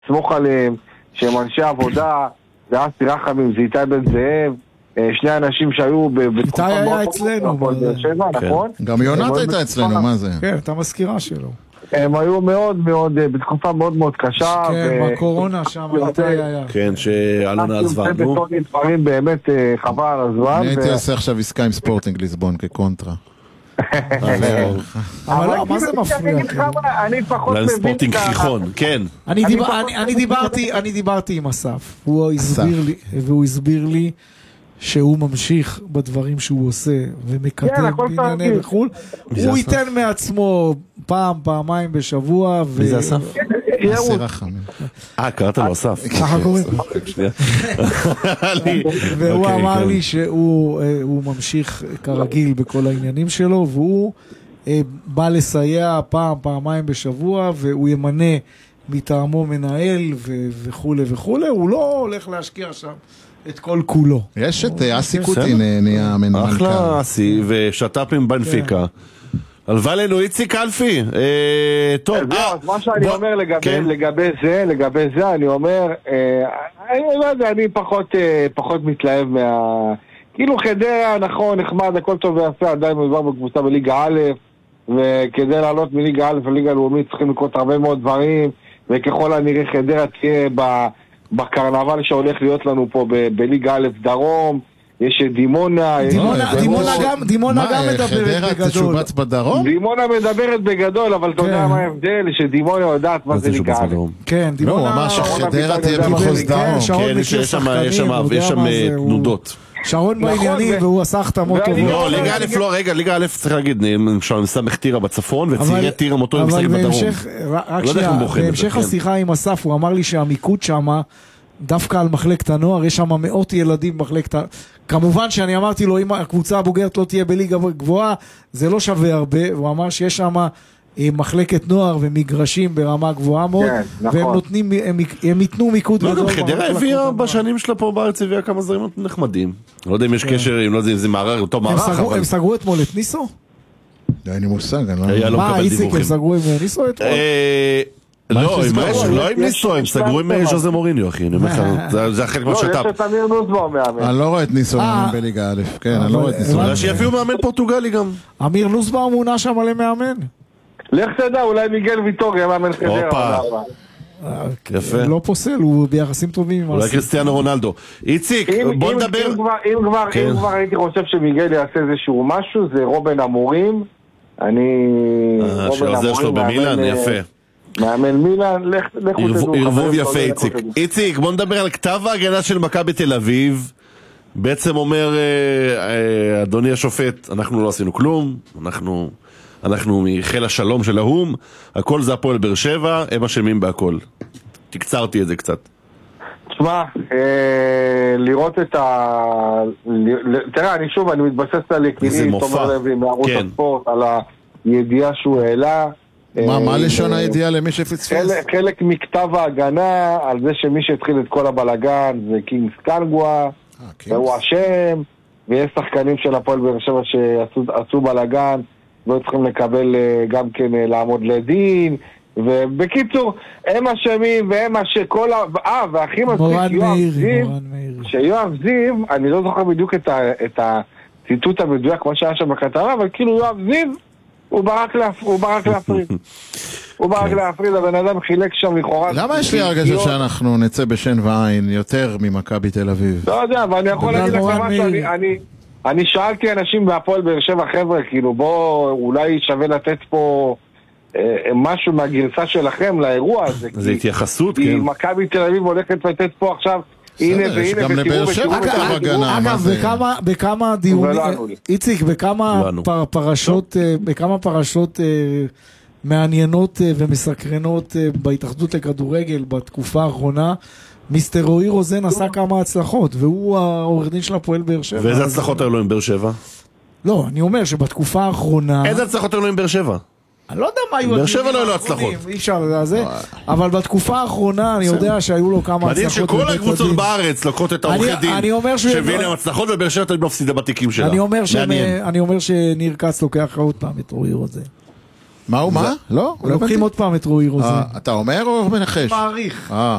סמוך עליהם, שהם אנשי עבודה, זה אסי רחמים, זה איתי בן זאב, שני אנשים שהיו איתי היה אצלנו. נכון? גם יונת הייתה אצלנו, מה זה? כן, אתה מזכירה שלו. הם היו מאוד מאוד, בתקופה מאוד מאוד קשה. כן, בקורונה שם איתי היה. כן, שעלונה עזבה, נו. דברים באמת חבל על הזמן. אני הייתי עושה עכשיו עסקה עם ספורטינג ליסבון כקונטרה. אבל לא, מה זה מפריע? אני פחות מבין... ספורטינג חיכון, כן. אני דיברתי עם אסף, והוא הסביר לי שהוא ממשיך בדברים שהוא עושה ומקדם בענייני וחול. הוא ייתן מעצמו פעמיים בשבוע. מי זה אסף? אסי רחמים. קראת לו אסף. ככה קוראים. והוא אמר לי שהוא ממשיך כרגיל בכל העניינים שלו, והוא בא לסייע פעמיים בשבוע, והוא ימנה מטעמו מנהל וכו' וכו'. הוא לא הולך להשקיע שם את כל כולו. יש את אסי קוטי נהיה מנהל. אחלה אסי ושת"פ עם בנפיקה. הלווה לנו איציק אלפי. טוב. אז מה שאני אומר לגבי זה, אני אומר, אני לא יודע, אני פחות מתלהב כאילו חדרה, נכון, נחמד, הכל טוב ויפה, עדיין מדובר בקבוצה בליגה א', וכדי לעלות מליגה א' לליגה לאומית צריכים לקרות הרבה מאוד דברים, וככל הנראה חדרה תהיה בקרנבל שהולך להיות לנו פה בליגה א' דרום, יש דימונה. דימונה גם מדברת חדרה תשובץ בדרום? דימונה מדברת בגדול, אבל אתה יודע מה ההבדל? שדימונה יודעת מה זה ליגה א'. כן, דימונה. הוא אמר שחדרה תהיה במחוז דרום. כן, יש שם תנודות. שרון בעניינים והוא עשה חתמות טובות. לא, ליגה א' לא, רגע, ליגה א' צריך להגיד, שם מסמך טירה בצפון וצעירי טירה מותו משחק בדרום. רק שנייה, בהמשך השיחה עם אסף הוא אמר לי שהמיקוד שם דווקא על מחלקת הנוער, יש שם מאות ילדים במחלקת הנוער. כמובן שאני אמרתי לו, אם הקבוצה הבוגרת לא תהיה בליגה גבוהה, זה לא שווה הרבה, והוא אמר שיש שם מחלקת נוער ומגרשים ברמה גבוהה מאוד, והם נותנים, הם ייתנו מיקוד גדול. חדרה הביאה בשנים שלה פה בארץ, הביאה כמה זרים נחמדים. לא יודע אם יש קשר, אם לא יודע אם זה מערר, אותו מערך. הם סגרו אתמול את ניסו? אין לי מושג, מה, איציק, הם סגרו עם ניסו אתמול? לא עם ניסו, הם סגרו עם ז'וזה מוריניו, אחי. זה החלק מהשת"פ. יש את אמיר נוסבאום מאמן. אני לא רואה את ניסו מאמן בליגה א', כן, אני לא רואה את ניסו. שיביאו מאמן פורטוגלי גם. אמיר נוסבאום מונה שם למאמן. לך תדע, אולי מיגל ויטור יהיה מאמן חדרה. יפה. לא פוסל, הוא ביחסים טובים. אולי קריסטיאנו רונלדו. איציק, בוא נדבר. אם כבר הייתי חושב שמיגל יעשה איזשהו משהו, זה רובן אמורים. שעוזר שלו במילאן, יפה. מאמן מילאן, לכו תדעו. ערבוב יפה, איציק. איציק, בוא נדבר על כתב ההגנה של מכבי תל אביב. בעצם אומר, אדוני השופט, אנחנו לא עשינו כלום, אנחנו מחיל השלום של האום, הכל זה הפועל באר שבע, הם אשמים בהכל. תקצרתי את זה קצת. תשמע, לראות את תראה, אני מתבסס על יקירי תומר לוי מערוץ הספורט, על הידיעה שהוא העלה. מה לשון הידיעה למי שפספס? חלק מכתב ההגנה על זה שמי שהתחיל את כל הבלגן זה קינגס קנגווה, והוא אשם, ויש שחקנים של הפועל באר שבע שעשו בלגן, לא צריכים לקבל גם כן לעמוד לדין, ובקיצור, הם אשמים והם שכל והכי מצחיק שיואב זיו, אני לא זוכר בדיוק את הציטוט המדויק כמו שהיה שם בכתבה, אבל כאילו יואב זיו הוא ברק להפריד. הוא ברק להפריד, הבן אדם חילק שם לכאורה. למה יש לי הרגשה שאנחנו נצא בשן ועין יותר ממכבי תל אביב? לא יודע, אבל אני יכול להגיד לך משהו, אני שאלתי אנשים בהפועל באר שבע, חבר'ה, כאילו בוא, אולי שווה לתת פה משהו מהגרסה שלכם לאירוע הזה. זה התייחסות, כן. כי מכבי תל אביב הולכת לתת פה עכשיו, הנה והנה, אגב, בכמה דיונים, איציק, בכמה פרשות מעניינות ומסקרנות בהתאחדות לכדורגל בתקופה האחרונה, מיסטר רועי רוזן עשה כמה הצלחות, והוא העורך דין של הפועל באר שבע. ואיזה הצלחות היו לו עם באר שבע? לא, אני אומר שבתקופה האחרונה... איזה הצלחות היו לו עם באר שבע? אני לא יודע מה היו... באר שבע לא היו לו הצלחות. אי אפשר לזה, אבל בתקופה האחרונה אני יודע שהיו לו כמה הצלחות. מדהים שכל הקבוצות בארץ לוקחות את העורכי דין שהביאו להם הצלחות, ובאר שבע תמיד מפסידה בתיקים שלה. אני אומר שניר קץ לוקח עוד פעם את רועי רוזן. מה הוא, מה? לא? לוקחים עוד פעם את רועי רוזן. אתה אומר או מנחש? מעריך.